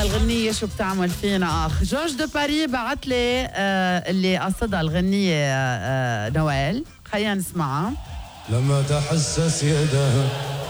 هالغنية شو بتعمل فينا أخ. جورج دو باري بعت لي اللي قصدها الغنية نوال. خلينا نسمعها. لما تحسس يدها